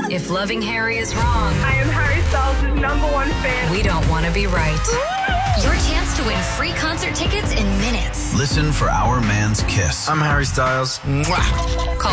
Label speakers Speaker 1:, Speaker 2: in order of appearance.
Speaker 1: If loving Harry is wrong,
Speaker 2: I am Harry Styles' #1 fan.
Speaker 1: we don't want to be right.
Speaker 3: Your chance to win free concert tickets in minutes.
Speaker 4: Listen for Our Man's Kiss.
Speaker 5: I'm Harry Styles. Mwah.